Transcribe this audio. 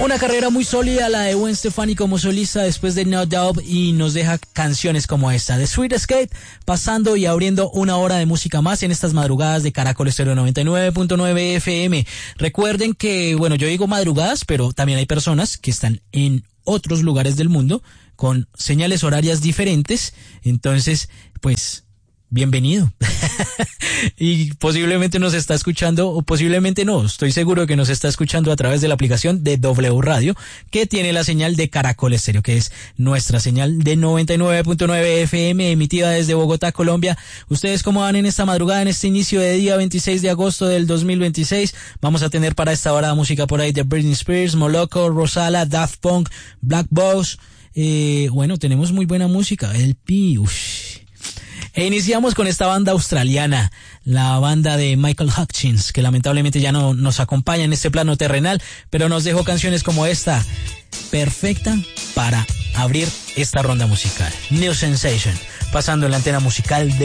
Una carrera muy sólida la de Gwen Stefani como solista después de No Doubt, y nos deja canciones como esta de Sweet Escape, pasando y abriendo una hora de música más en estas madrugadas de Caracol Estéreo 99.9 FM. Recuerden que, bueno, yo digo madrugadas, pero también hay personas que están en otros lugares del mundo con señales horarias diferentes, entonces, pues, bienvenido. Y posiblemente nos está escuchando, o posiblemente no, estoy seguro que nos está escuchando a través de la aplicación de W Radio, que tiene la señal de Caracol Estéreo, que es nuestra señal de 99.9 FM, emitida desde Bogotá, Colombia. ¿Ustedes cómo van en esta madrugada, en este inicio de día 26 de agosto del 2026? Vamos a tener para esta hora música por ahí de Britney Spears, Moloko, Rosala, Daft Punk, Black Boss. Bueno, tenemos muy buena música, el Pi, E iniciamos con esta banda australiana, la banda de Michael Hutchins, que lamentablemente ya no nos acompaña en este plano terrenal, pero nos dejó canciones como esta, perfecta para abrir esta ronda musical. New Sensation, pasando en la antena musical de